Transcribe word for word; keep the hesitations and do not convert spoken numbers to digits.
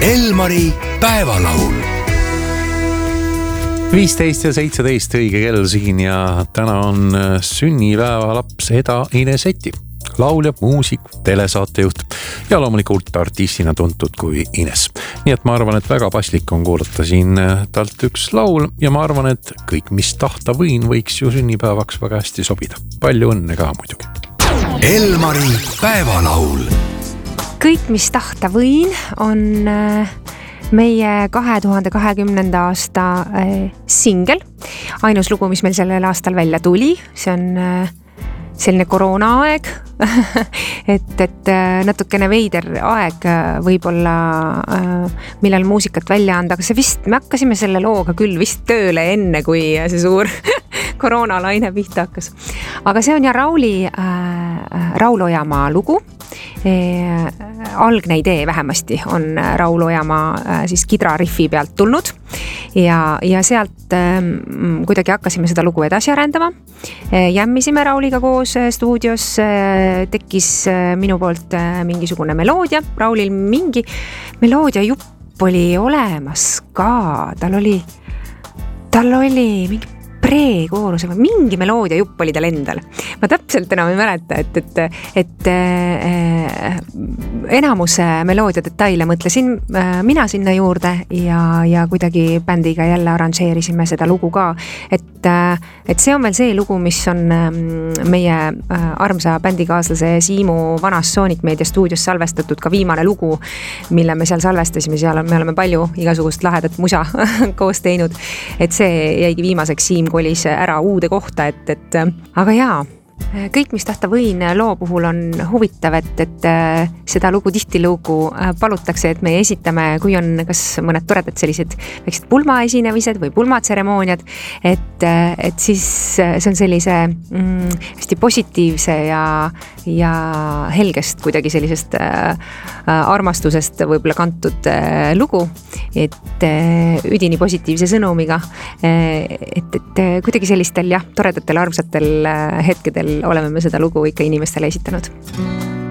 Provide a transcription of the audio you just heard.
Elmari päevalaul. viisteist ja seitseteist õige kell siin ja täna on sünnipäevalaps Eda Ineseti. Laulja, muusik, telesaatejuht ja loomulikult artistina tuntud kui Ines. Nii et ma arvan, et väga paslik on kuulata siin talt üks laul ja ma arvan, et kõik, mis tahta võin, võiks ju sünnipäevaks väga hästi sobida. Palju õnne ka muidugi. Elmari päevalaul. Kõik, mis tahta võin, on meie kahe tuhande kahekümnenda aasta singel. Ainus lugu, mis meil sellel aastal välja tuli, see on selline koroonaaeg, et, et natukene veider aeg võib-olla, millal muusikat välja anda, aga see vist, me hakkasime selle looga küll vist tööle enne, kui see suur koroonalaine pihta hakkas. Aga see on ja Rauli, äh, Raul Ojamaa lugu. E, algne idee vähemasti on Raul Ojamaa äh, siis Kidra riffi pealt tulnud ja, ja sealt äh, kuidagi hakkasime seda lugu edasi arendama. E, jämmisime Rauliga koos stuudios, äh, tekkis äh, minu poolt äh, mingisugune meloodia. Raulil mingi meloodia jupp oli olemas ka, tal oli, tal oli mingi preekooruse või mingi meloodia jupp oli tal endal. Ma täpselt enam ei mäleta, et, et, et äh, enamus meloodia detaile mõtlesin äh, mina sinna juurde ja, ja kuidagi bändiga jälle arranžeerisime seda lugu ka. Et, äh, et see on veel see lugu, mis on äh, meie äh, armsa bändikaaslase Siimu vanas Sonic Media stuudios salvestatud ka viimane lugu, mille me seal salvestasime. Seal me oleme palju igasugust lahedat musa koos teinud, et see jäigi viimaseks. Siim kolis ära uude kohta, et, et aga jaa, kõik, mis tahta võin loo puhul on huvitav, et, et seda lugu tihtilugu palutakse, et me esitame, kui on kas mõned toredad sellised väiksed pulmaesinemised või pulmatseremooniad, et, et siis see on sellise mm, hästi positiivse ja, ja helgest kuidagi sellisest äh, armastusest võib-olla kantud äh, lugu, et äh, üdini positiivse sõnumiga, et, et kuidagi sellistel jah, toredatel armsatel hetkedel oleme me seda lugu ikka inimestele esitanud.